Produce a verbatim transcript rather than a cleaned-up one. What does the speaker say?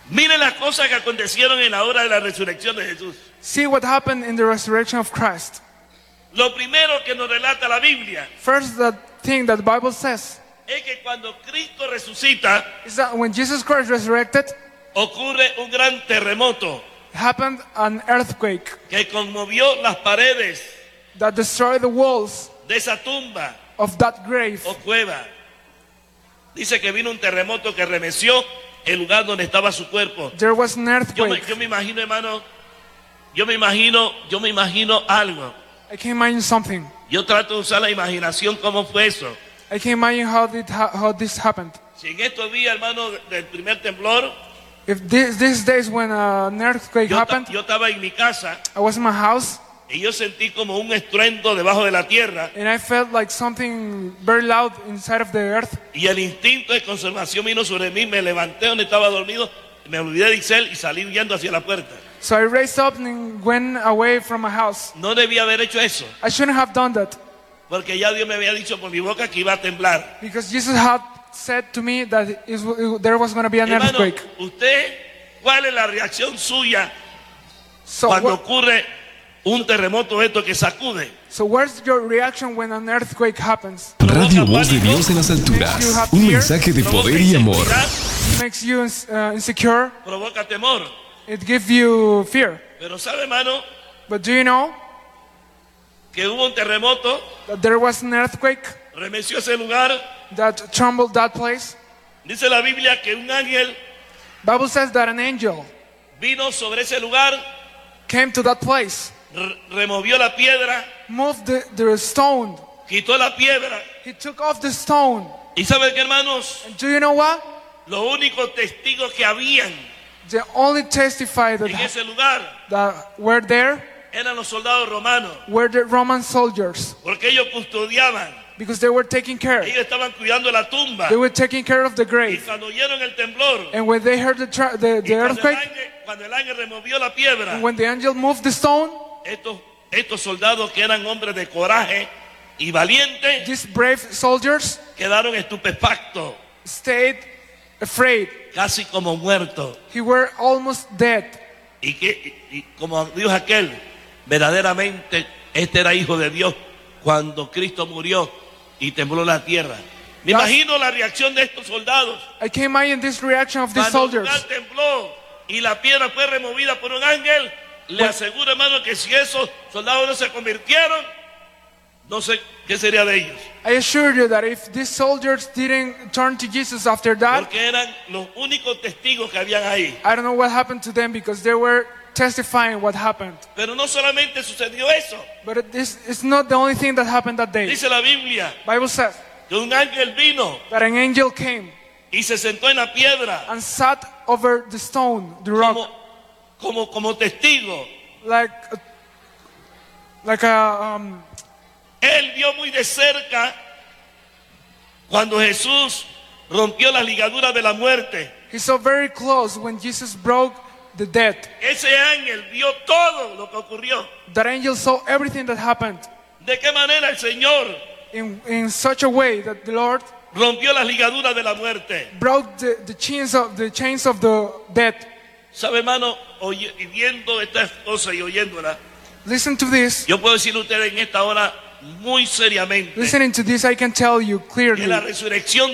Miren las cosas que acontecieron en la hora de la resurrección de Jesús. See what happened in the resurrection of Christ. Lo primero que nos relata la Biblia First, the thing that the Bible says es que cuando Cristo resucita, is that when Jesus Christ resurrected, ocurre un gran terremoto happened an earthquake que conmovió las paredes that destroyed the walls de esa tumba of that grave. o cueva. Dice que vino un terremoto que remeció el lugar donde estaba su cuerpo. There was an Yo me, earthquake. yo me imagino, hermano, yo me imagino, yo me imagino algo. I can imagine something. Yo trato de usar la imaginación cómo fue eso. I can imagine how, did ha- how this happened. Si en estos días, hermano, del primer temblor, If this, these days when uh, an earthquake yo, ta- happened, yo estaba en mi casa I was in my house y yo sentí como un estruendo debajo de la tierra and I felt like something very loud inside of the earth. y el instinto de conservación vino sobre mí, me levanté donde estaba dormido, me olvidé de Isel y salí huyendo hacia la puerta. So I raised up and went away from my house. No debía haber hecho eso, I shouldn't have done that porque ya Dios me había dicho por mi boca que iba a temblar. because Jesus had said to me that it, it, there was going to be an Hermano, earthquake. usted, ¿cuál es la reacción suya So, cuando what, ocurre un terremoto esto que sacude? so where's your reaction when an earthquake happens? Radio Voz de Dios en las alturas. Un mensaje de Provoca poder y amor. inseguridad, It makes you ins- uh, insecure. provoca temor. It gives you fear. Pero sabe, hermano, But do you know que hubo un terremoto, that there was an earthquake remeció ese lugar. that trembled that place? Dice la Biblia que un ángel Bible says that an angel vino sobre ese lugar, came to that place, re- removió la piedra, moved the, the stone. quitó la piedra. He took off the stone. ¿Y sabe qué, hermanos? And do you know what? Los únicos testigos que habían They only testified that, en ese lugar that were there eran los soldados romanos, were the Roman soldiers porque ellos custodiaban, because they were taking care. ellos estaban cuidando la tumba. They were taking care of the Y grave. cuando oyeron el temblor, And when they heard the, tra- the, y the cuando, el earthquake, ángel, cuando el ángel removió la piedra, and when the angel moved the stone, estos, estos soldados que eran hombres de coraje y valientes these brave soldiers quedaron estupefactos, stayed afraid. casi como muertos. He were almost dead. Y que, y, y como dijo aquel, verdaderamente este era hijo de Dios cuando Cristo murió y tembló la tierra. Me That's- imagino la reacción de estos soldados I can imagine this reaction of these cuando el soldiers. lugar tembló y la piedra fue removida por un ángel. Le Well- aseguro, hermano, que si esos soldados no se convirtieron, no sé qué sería de ellos, I assure you that if these soldiers didn't turn to Jesus after that, porque eran los únicos testigos que habían ahí. I don't know what happened to them because they were testifying what happened. Pero no solamente sucedió eso. But it is, it's not the only thing that happened that day. Dice la Biblia Bible says que un ángel vino that an angel came y se sentó en la piedra and sat over the stone, the rock, como, como, como testigo. like a, like a um, Él vio muy de cerca cuando Jesús rompió las ligaduras de la muerte. he saw very close when Jesus broke the dead. Ese ángel vio todo lo que ocurrió. That angel saw everything that happened ¿De qué manera el Señor in, in such a way that the Lord rompió las ligaduras de la muerte? broke the, the chains of the chains of the dead. ¿Sabe, hermano? Oye, y viendo estas cosas y oyéndolas, Listen to this. yo puedo decirle a ustedes en esta hora muy seriamente Listening to this, I can tell you que clearly la resurrección